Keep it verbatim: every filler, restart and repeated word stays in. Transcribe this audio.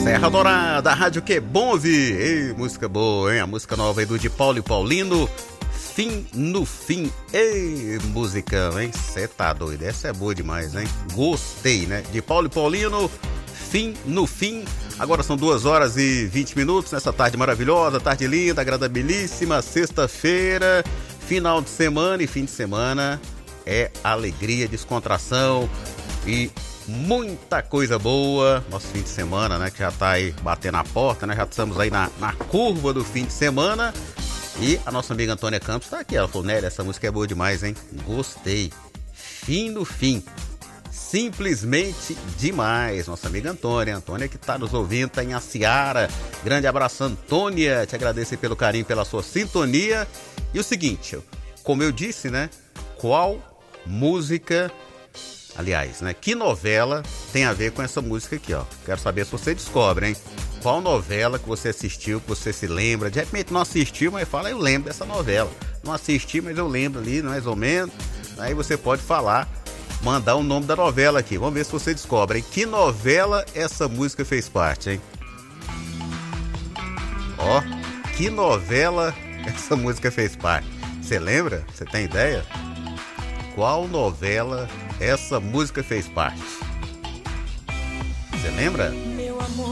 Serra Dourada, a rádio que é bom ouvir. Ei, música boa, hein? A música nova aí do de Paulo e Paulino, Fim no Fim. Ei, musicão, hein? Cê tá doido, essa é boa demais, hein? Gostei, né? De Paulo e Paulino, Fim no Fim. Agora são duas horas e vinte minutos nessa tarde maravilhosa, tarde linda, agradabilíssima, sexta-feira, final de semana, e fim de semana é alegria, descontração e muita coisa boa. Nosso fim de semana, né, que já tá aí batendo a porta, né, já estamos aí na, na curva do fim de semana. E a nossa amiga Antônia Campos tá aqui, ela falou: Nélia, essa música é boa demais, hein? Gostei. Fim no Fim. Simplesmente demais. Nossa amiga Antônia, Antônia que tá nos ouvindo, tá em Aciara. Grande abraço, Antônia. Te agradeço pelo carinho, pela sua sintonia. E o seguinte, como eu disse, né? Qual música, aliás, né? Que novela tem a ver com essa música aqui, ó? Quero saber se você descobre, hein? Qual novela que você assistiu, que você se lembra? De repente não assistiu, mas fala: eu lembro dessa novela. Não assisti, mas eu lembro ali, mais ou menos. Aí você pode falar, mandar o nome da novela aqui. Vamos ver se você descobre, hein? Que novela essa música fez parte, hein? Ó, que novela essa música fez parte? Você lembra? Você tem ideia? Qual novela essa música fez parte? Você lembra?